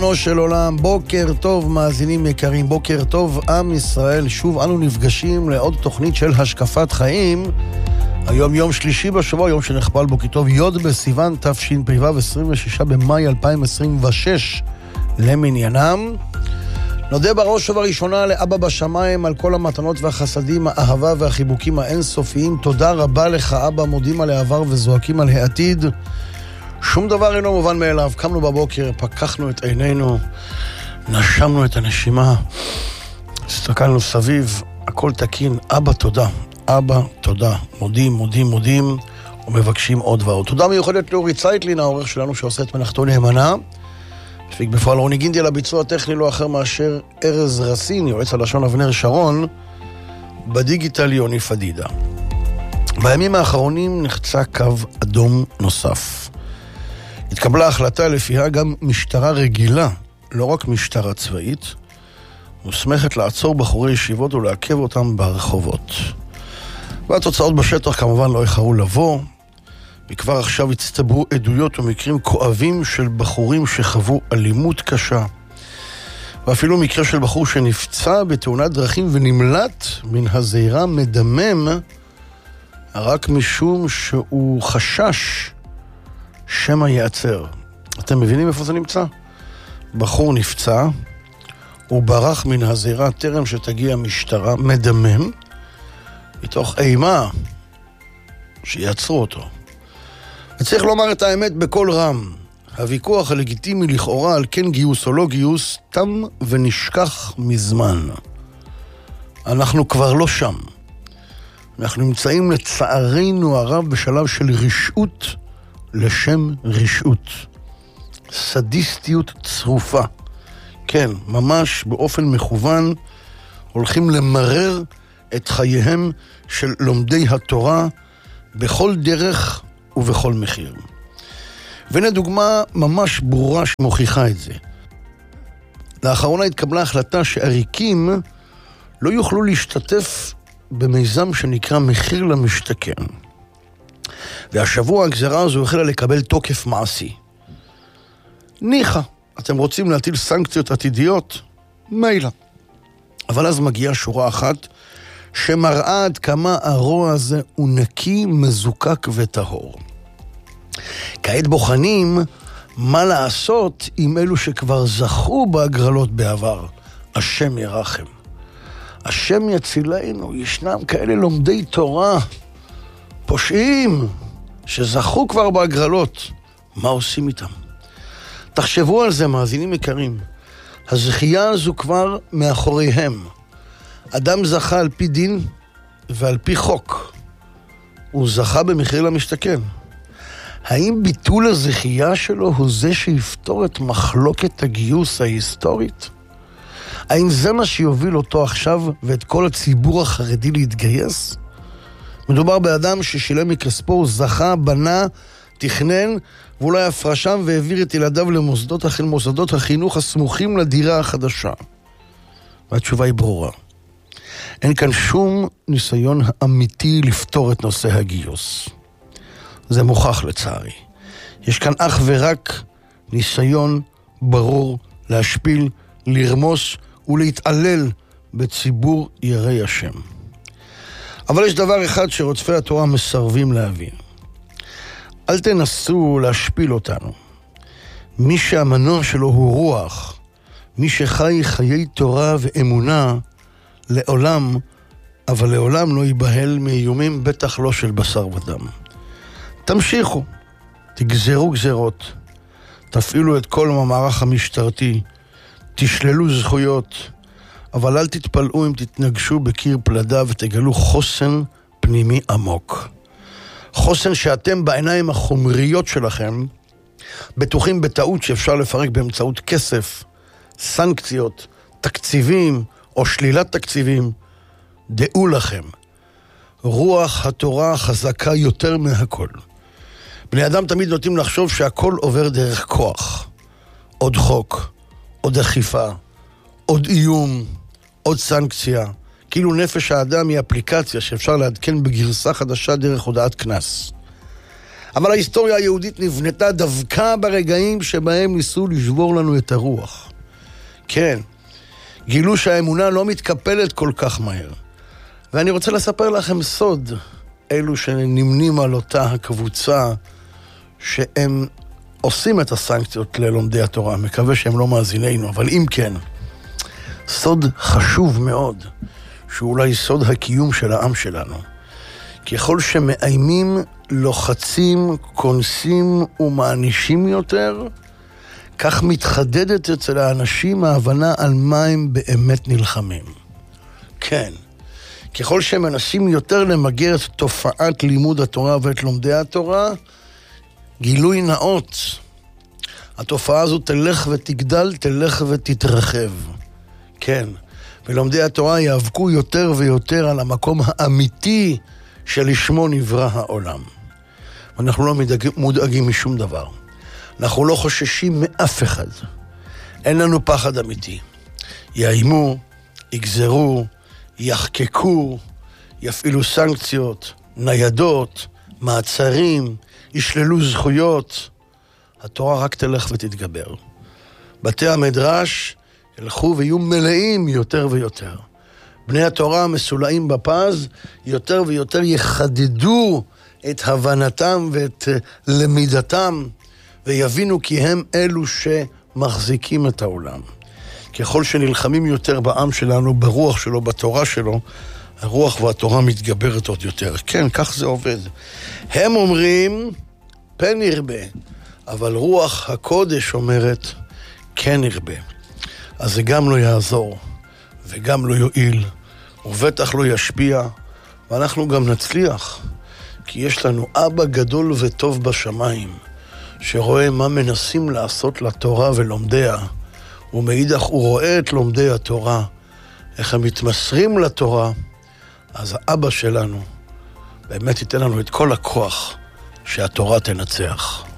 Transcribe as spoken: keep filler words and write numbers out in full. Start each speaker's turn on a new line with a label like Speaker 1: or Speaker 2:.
Speaker 1: של עולם, בוקר טוב מאזינים יקרים, בוקר טוב עם ישראל, שוב אנו נפגשים לעוד תוכנית של השקפת חיים. היום יום שלישי בשבוע, יום שנחבל בו כתוב י' בסיוון תשפ"ו, עשרים ושישה במאי אלפיים עשרים ושש למניינם. נודה בראש ובראשונה לאבא בשמיים על כל המתנות והחסדים, האהבה והחיבוקים האינסופיים. תודה רבה לך אבא, מודים על העבר וזועקים על העתיד. שום דבר אינו מובן מאליו. קמנו בבוקר, פקחנו את עינינו, נשמנו את הנשימה, הסתכלנו סביב, הכל תקין. אבא תודה, אבא תודה, מודים, מודים, מודים, ומבקשים עוד ועוד. תודה מיוחדת לאורי צייטלין, העורך שלנו שעושה את מלאכתו נאמנה. מפיק בפועל רוני גינדי, על הביצוע הטכני לא אחר מאשר ארז רסין, יועץ הלשון אבנר שרון, בדיגיטל יוני פדידה. בימים האחרונים נחצה קו אדום נוסף. התקבלה החלטה לפיה גם משטרה רגילה, לא רק משטרה צבאית, מוסמכת לעצור בחורי ישיבות ולעכב אותם ברחובות. והתוצאות בשטח כמובן לא איחרו לבוא, וכבר עכשיו הצטברו עדויות ומקרים כואבים של בחורים שחוו אלימות קשה. ואפילו מקרה של בחור שנפצע בתאונת דרכים ונמלט מן הזירה מדמם, רק משום שהוא חשש שמא ייעצר. אתם מבינים איפה זה נמצא? בחור נפצע, הוא ברח מן הזירה טרם שתגיע משטרה, מדמם, מתוך אימה שיעצרו אותו. וצריך לומר את האמת בכל רם. הוויכוח הלגיטימי לכאורה על כן גיוס או לא גיוס תם ונשכח מזמן. אנחנו כבר לא שם. אנחנו נמצאים לצערנו הרב בשלב של רשעות לשם רשעות. סדיסטיות צרופה. כן, ממש באופן מכוון הולכים למרר את חייהם של לומדי התורה בכל דרך ובכל מחיר. והנה דוגמה ממש ברורה שמוכיחה את זה. לאחרונה התקבלה החלטה שעריקים לא יוכלו להשתתף במיזם שנקרא מחיר למשתכן. והשבוע הגזרה הזו החלה לקבל תוקף מעשי. ניחא, אתם רוצים להטיל סנקציות עתידיות? מילא. אבל אז מגיעה שורה אחת שמראה עד כמה הרוע הזה הוא נקי, מזוקק וטהור. כעת בוחנים מה לעשות עם אלו שכבר זכו בהגרלות בעבר. השם ירחם. השם יצילנו. ישנם כאלה לומדי תורה, פושעים, שזכו כבר בהגרלות. מה עושים איתם? תחשבו על זה, מאזינים יקרים. הזכייה הזו כבר מאחוריהם. אדם זכה על פי דין ועל פי חוק. הוא זכה במחיר למשתכן. האם ביטול הזכייה שלו הוא זה שיפתור את מחלוקת הגיוס ההיסטורית? האם זה מה שיוביל אותו עכשיו ואת כל הציבור החרדי להתגייס? מדובר באדם ששילם מכספו, זכה, בנה, תכנן, ואולי הפרשם והעביר את ילדיו למוסדות מוסדות החינוך הסמוכים לדירה החדשה. והתשובה היא ברורה. אין כאן שום ניסיון אמיתי לפתור את נושא הגיוס. זה מוכח לצערי. יש כאן אך ורק ניסיון ברור להשפיל, לרמוס ולהתעלל בציבור יראי השם. אבל יש דבר אחד שרודפי התורה מסרבים להבין. אל תנסו להשפיל אותנו. מי שהמנוע שלו הוא רוח, מי שחי חיי תורה ואמונה, לעולם, אבל לעולם לא ייבהל מאיומים, בטח לא של בשר ודם. תמשיכו, תגזרו גזרות, תפעילו את כל המערך המשטרתי, תשללו זכויות, אבל אל תתפלאו אם תתנגשו בקיר פלדה ותגלו חוסן פנימי עמוק. חוסן שאתם בעיניים החומריות שלכם בטוחים בטעות שאפשר לפרק באמצעות כסף, סנקציות, תקציבים או שלילת תקציבים. דעו לכם, רוח התורה חזקה יותר מהכל. בני אדם תמיד נוטים לחשוב שהכל עובר דרך כוח. עוד חוק, עוד אכיפה, עוד איום, עוד סנקציה. כאילו נפש האדם היא אפליקציה שאפשר לעדכן בגרסה חדשה דרך הודעת כנס. אבל ההיסטוריה היהודית נבנתה דווקא ברגעים שבהם ניסו לשבור לנו את הרוח. כן, גילו שהאמונה לא מתקפלת כל כך מהר. ואני רוצה לספר לכם סוד, אלו שנמנים על אותה הקבוצה שהם עושים את הסנקציות ללומדי התורה. מקווה שהם לא מאזיננו, אבל אם כן, סוד חשוב מאוד, שאולי סוד הקיום של העם שלנו. ככל שמאיימים, לוחצים, כונסים ומענישים יותר, כך מתחדדת אצל האנשים ההבנה על מה הם באמת נלחמים. כן, ככל שמנסים יותר למגר את תופעת לימוד התורה ואת לומדי התורה, גילוי נאות. התופעה הזו תלך ותגדל, תלך ותתרחב. כן, ולומדי התורה יאבקו יותר ויותר על המקום האמיתי שלשמו נברא העולם. ואנחנו לא מודאגים משום דבר. אנחנו לא חוששים מאף אחד. אין לנו פחד אמיתי. יאיימו, יגזרו, יחקקו, יפעילו סנקציות, ניידות, מעצרים, ישללו זכויות. התורה רק תלך ותתגבר. בתי המדרש ילכו ויהיו מלאים יותר ויותר. בני התורה המסולאים בפז יותר ויותר יחדדו את הבנתם ואת למידתם, ויבינו כי הם אלו שמחזיקים את העולם. ככל שנלחמים יותר בעם שלנו, ברוח שלו, בתורה שלו, הרוח והתורה מתגברת עוד יותר. כן, כך זה עובד. הם אומרים, פן ירבה, אבל רוח הקודש אומרת, כן ירבה. אז זה גם לא יעזור, וגם לא יועיל, ובטח לא ישפיע, ואנחנו גם נצליח, כי יש לנו אבא גדול וטוב בשמיים, שרואה מה מנסים לעשות לתורה ולומדיה, ומאידך הוא רואה את לומדי התורה, איך הם מתמסרים לתורה, אז האבא שלנו באמת ייתן לנו את כל הכוח שהתורה תנצח.